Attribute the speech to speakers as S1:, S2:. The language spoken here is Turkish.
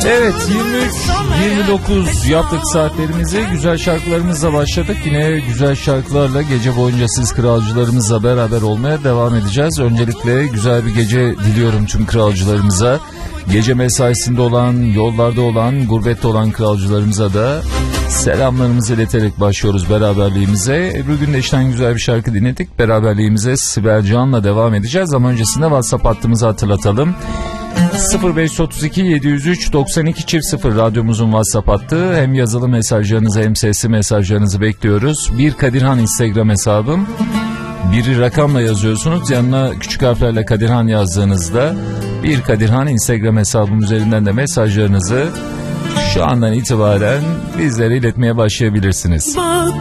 S1: Evet, 23-29 yaptık saatlerimizi. Güzel şarkılarımızla başladık. Yine güzel şarkılarla gece boyunca siz kralcılarımızla beraber olmaya devam edeceğiz. Öncelikle güzel bir gece diliyorum tüm kralcılarımıza. Gece mesaisinde olan, yollarda olan, gurbette olan kralcılarımıza da selamlarımızı ileterek başlıyoruz beraberliğimize. Ebru Gündeş'ten güzel bir şarkı dinledik. Beraberliğimize Sibel Can'la devam edeceğiz ama öncesinde WhatsApp hattımızı hatırlatalım. 0532 703 92 0 radyomuzun WhatsApp hattı. Hem yazılı mesajlarınızı hem sesli mesajlarınızı bekliyoruz. Bir Kadirhan Instagram hesabım. Biri rakamla yazıyorsunuz, yanına küçük harflerle Kadirhan yazdığınızda Bir Kadirhan Instagram hesabım üzerinden de mesajlarınızı şu andan itibaren bizlere iletmeye başlayabilirsiniz.
S2: Bak